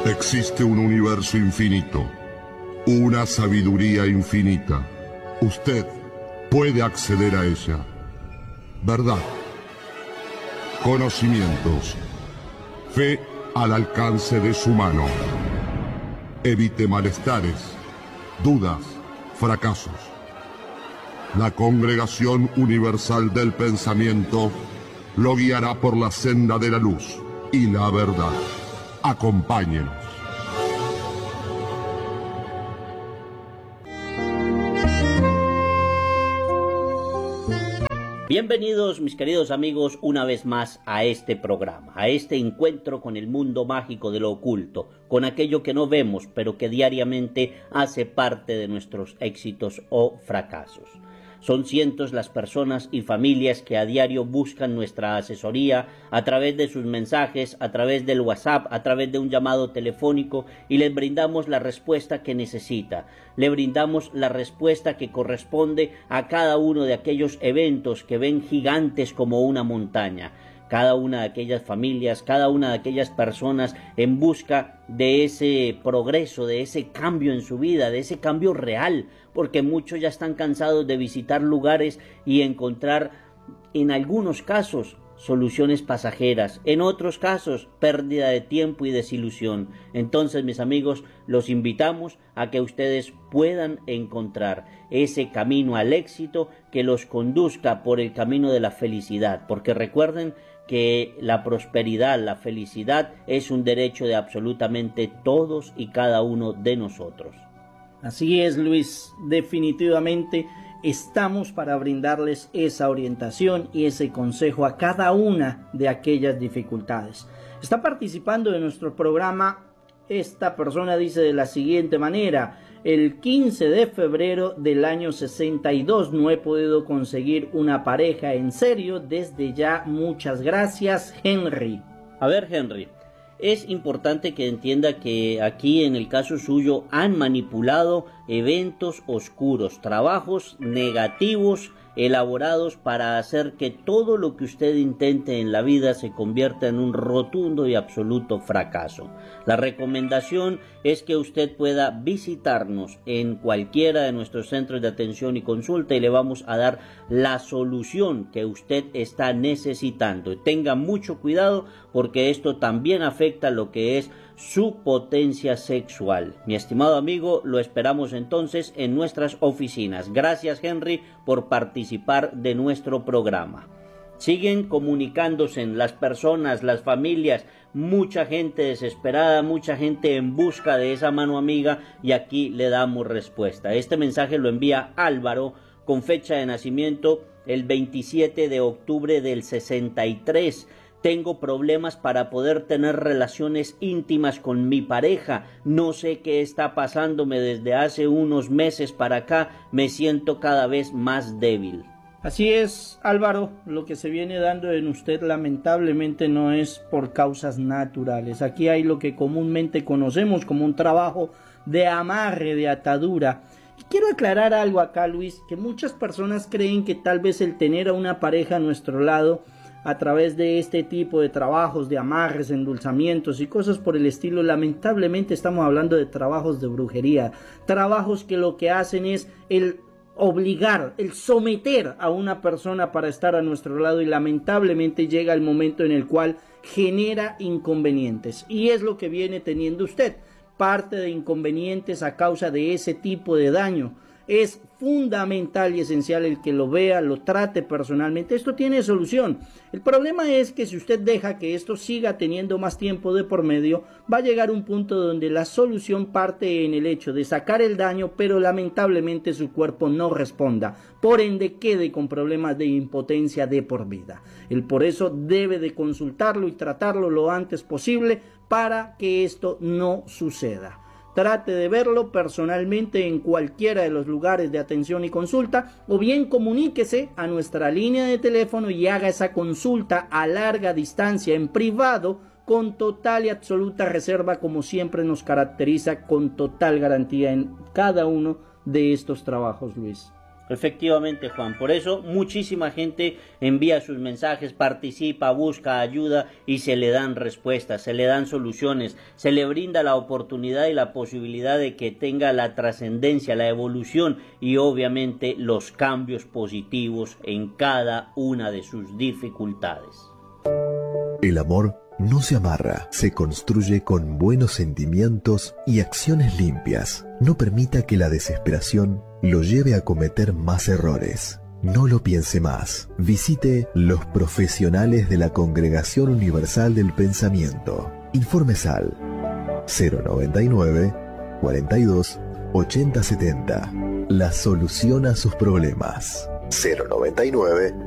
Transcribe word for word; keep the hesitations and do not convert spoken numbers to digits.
Existe un universo infinito, una sabiduría infinita. Usted puede acceder a ella. Verdad, conocimientos, fe al alcance de su mano. Evite malestares, dudas, fracasos. La Congregación Universal del Pensamiento lo guiará por la senda de la luz y la verdad. Acompáñenos. Bienvenidos, mis queridos amigos, una vez más a este programa, a este encuentro con el mundo mágico de lo oculto, con aquello que no vemos, pero que diariamente hace parte de nuestros éxitos o fracasos. Son cientos las personas y familias que a diario buscan nuestra asesoría a través de sus mensajes, a través del WhatsApp, a través de un llamado telefónico, y les brindamos la respuesta que necesita. Le brindamos la respuesta que corresponde a cada uno de aquellos eventos que ven gigantes como una montaña. Cada una de aquellas familias, cada una de aquellas personas en busca de ese progreso, de ese cambio en su vida, de ese cambio real, porque muchos ya están cansados de visitar lugares y encontrar, en algunos casos, soluciones pasajeras, en otros casos, pérdida de tiempo y desilusión. Entonces, mis amigos, los invitamos a que ustedes puedan encontrar ese camino al éxito que los conduzca por el camino de la felicidad, porque recuerden que la prosperidad, la felicidad es un derecho de absolutamente todos y cada uno de nosotros. Así es, Luis, definitivamente estamos para brindarles esa orientación y ese consejo a cada una de aquellas dificultades. Está participando en nuestro programa. Esta persona dice de la siguiente manera: el quince de febrero del año sesenta y dos no he podido conseguir una pareja en serio. Desde ya, muchas gracias, Henry. A ver, Henry, es importante que entienda que aquí en el caso suyo han manipulado eventos oscuros, trabajos negativos elaborados para hacer que todo lo que usted intente en la vida se convierta en un rotundo y absoluto fracaso. La recomendación es que usted pueda visitarnos en cualquiera de nuestros centros de atención y consulta y le vamos a dar la solución que usted está necesitando. Tenga mucho cuidado porque esto también afecta lo que es su potencia sexual. Mi estimado amigo, lo esperamos entonces en nuestras oficinas. Gracias, Henry, por participar de nuestro programa. Siguen comunicándose las personas, las familias, mucha gente desesperada, mucha gente en busca de esa mano amiga, y aquí le damos respuesta. Este mensaje lo envía Álvaro con fecha de nacimiento el veintisiete de octubre del sesenta y tres. Tengo problemas para poder tener relaciones íntimas con mi pareja. No sé qué está pasándome desde hace unos meses para acá. Me siento cada vez más débil. Así es, Álvaro, lo que se viene dando en usted lamentablemente no es por causas naturales. Aquí hay lo que comúnmente conocemos como un trabajo de amarre, de atadura. Y quiero aclarar algo acá, Luis, que muchas personas creen que tal vez el tener a una pareja a nuestro lado a través de este tipo de trabajos, de amarres, endulzamientos y cosas por el estilo, lamentablemente estamos hablando de trabajos de brujería, trabajos que lo que hacen es el obligar, el someter a una persona para estar a nuestro lado, y lamentablemente llega el momento en el cual genera inconvenientes, y es lo que viene teniendo usted, parte de inconvenientes a causa de ese tipo de daño. Es fundamental y esencial el que lo vea, lo trate personalmente. Esto tiene solución. El problema es que si usted deja que esto siga teniendo más tiempo de por medio, va a llegar un punto donde la solución parte en el hecho de sacar el daño, pero lamentablemente su cuerpo no responda. Por ende, quede con problemas de impotencia de por vida. El por eso debe de consultarlo y tratarlo lo antes posible para que esto no suceda. Trate de verlo personalmente en cualquiera de los lugares de atención y consulta, o bien comuníquese a nuestra línea de teléfono y haga esa consulta a larga distancia en privado con total y absoluta reserva, como siempre nos caracteriza, con total garantía en cada uno de estos trabajos, Luis. Efectivamente, Juan, por eso muchísima gente envía sus mensajes, participa, busca ayuda y se le dan respuestas, se le dan soluciones, se le brinda la oportunidad y la posibilidad de que tenga la trascendencia, la evolución y obviamente los cambios positivos en cada una de sus dificultades. El amor no se amarra, se construye con buenos sentimientos y acciones limpias. No permita que la desesperación lo lleve a cometer más errores. No lo piense más. Visite los profesionales de la Congregación Universal del Pensamiento. Informes al cero noventa y nueve, cuarenta y dos, ochenta setenta. La solución a sus problemas. cero noventa y nueve